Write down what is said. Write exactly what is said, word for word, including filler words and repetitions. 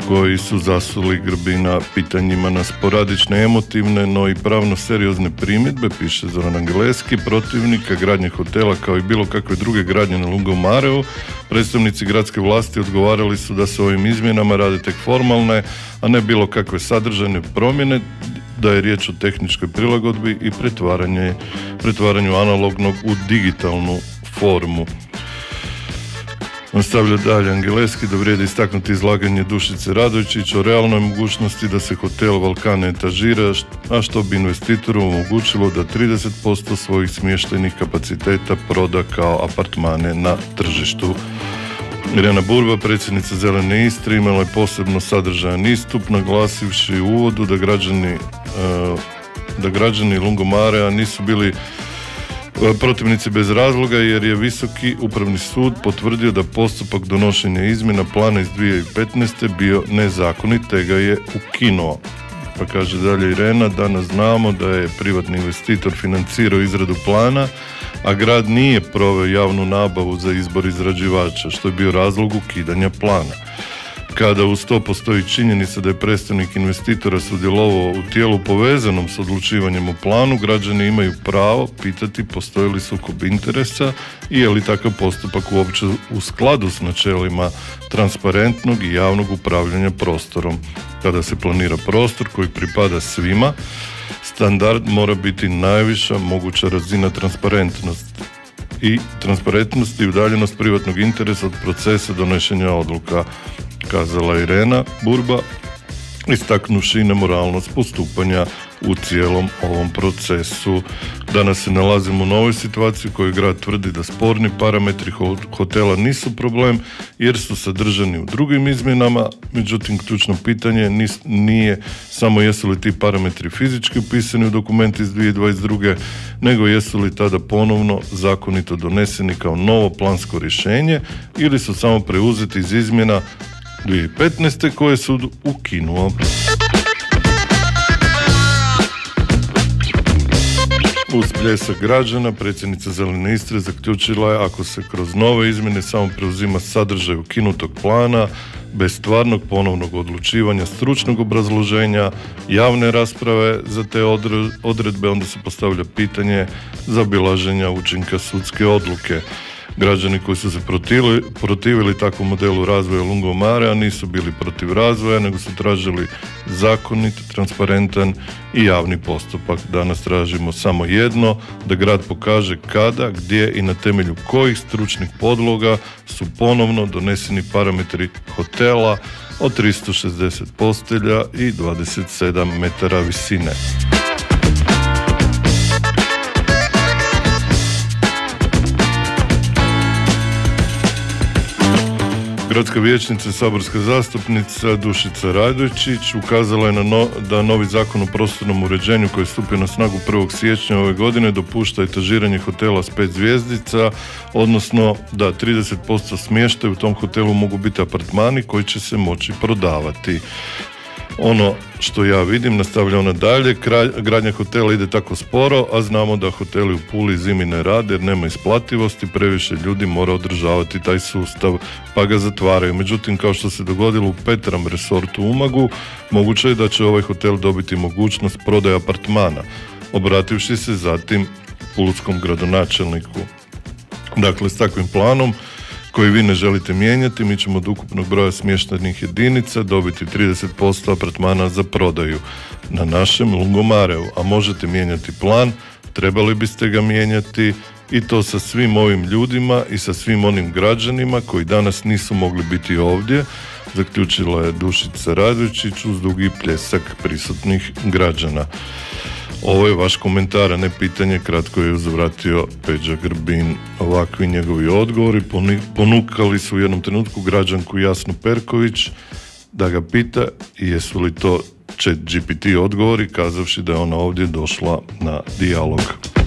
koji su zasuli Grbina pitanjima na sporadične, emotivne, no i pravno seriozne primjedbe, piše Zoran Angeleski, protivnika gradnje hotela kao i bilo kakve druge gradnje na Lungomareu. Predstavnici gradske vlasti odgovarali su da se ovim izmjenama rade tek formalne, a ne bilo kakve sadržajne promjene, da je riječ o tehničkoj prilagodbi i pretvaranje, pretvaranju analognog u digitalnu formu. Nastavlja dalje Angeleski da vrijedi istaknuti izlaganje Dušice Radojčić o realnoj mogućnosti da se hotel Valkan etažira, a što bi investitoru omogućilo da trideset posto svojih smještajnih kapaciteta proda kao apartmane na tržištu. Irena Burba, predsjednica Zelene Istre, imala je posebno sadržajan istup, naglasivši u uvodu da građani, da građani Lungomarea nisu bili protivnici bez razloga, jer je Visoki upravni sud potvrdio da postupak donošenja izmjena plana iz dvije tisuće petnaeste bio nezakonit, te ga je ukinuo. Pa kaže dalje Irena, danas znamo da je privatni investitor financirao izradu plana, a grad nije proveo javnu nabavu za izbor izrađivača, što je bio razlog ukidanja plana. Kada uz to postoji činjenica da je predstavnik investitora sudjelovao u tijelu povezanom s odlučivanjem o planu, građani imaju pravo pitati postoji li sukob interesa i je li takav postupak uopće u skladu s načelima transparentnog i javnog upravljanja prostorom. Kada se planira prostor koji pripada svima, standard mora biti najviša moguća razina transparentnosti i transparentnosti i udaljenost privatnog interesa od procesa donošenja odluka, kazala Irena Burba, istaknuši nemoralnost postupanja u cijelom ovom procesu. Danas se nalazimo u novoj situaciji u kojoj grad tvrdi da sporni parametri hotela nisu problem jer su sadržani u drugim izmjenama, međutim ključno pitanje nije samo jesu li ti parametri fizički upisani u dokument iz dvije tisuće dvadeset druge, nego jesu li tada ponovno zakonito doneseni kao novo plansko rješenje ili su samo preuzeti iz izmjena dvije tisuće petnaeste koje sud ukinuo. Uz pljesak građana, predsjednica Zelene Istre zaključila je ako se kroz nove izmjene samo preuzima sadržaj ukinutog plana, bez stvarnog ponovnog odlučivanja, stručnog obrazloženja, javne rasprave za te odredbe, onda se postavlja pitanje zaobilaženja učinka sudske odluke. Građani koji su se protivili, protivili takvom modelu razvoja Lungomarea nisu bili protiv razvoja, nego su tražili zakonit, transparentan i javni postupak. Danas tražimo samo jedno, da grad pokaže kada, gdje i na temelju kojih stručnih podloga su ponovno doneseni parametri hotela od tristo šezdeset postelja i dvadeset sedam metara visine. Gradska vijećnica, saborska zastupnica Dušica Radojčić ukazala je na no, da novi zakon o prostornom uređenju koji je stupio na snagu prvog siječnja ove godine dopušta etažiranje hotela s pet zvjezdica, odnosno da trideset posto smještaja u tom hotelu mogu biti apartmani koji će se moći prodavati. Ono što ja vidim, nastavlja ona dalje, gradnja hotela ide tako sporo, a znamo da hoteli u Puli zimi ne rade jer nema isplativosti, previše ljudi mora održavati taj sustav, pa ga zatvaraju. Međutim, kao što se dogodilo u Petram resortu u Umagu, moguće je da će ovaj hotel dobiti mogućnost prodaje apartmana, obrativši se zatim pulskom gradonačelniku. Dakle, s takvim planom koji vi ne želite mijenjati, mi ćemo od ukupnog broja smještajnih jedinica dobiti trideset posto apartmana za prodaju na našem Lungomareu, a možete mijenjati plan, trebali biste ga mijenjati i to sa svim ovim ljudima i sa svim onim građanima koji danas nisu mogli biti ovdje, zaključila je Dušica Radojčić uz dugi pljesak prisutnih građana. Ovo je vaš komentar, a ne pitanje, kratko je uzvratio Peđa Grbin. Ovakvi njegovi odgovori ponukali su u jednom trenutku građanku Jasnu Perković da ga pita jesu li to chat G P T odgovori, kazavši da je ona ovdje došla na dijalog.